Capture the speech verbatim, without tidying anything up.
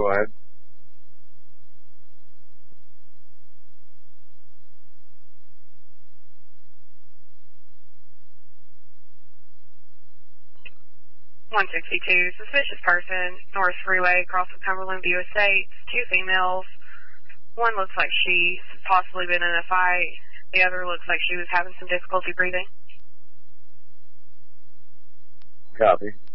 Go ahead. one sixty-two, suspicious person, North Freeway, across the Cumberland View Estates, two females. One looks like she's possibly been in a fight. The other looks like she was having some difficulty breathing. Copy.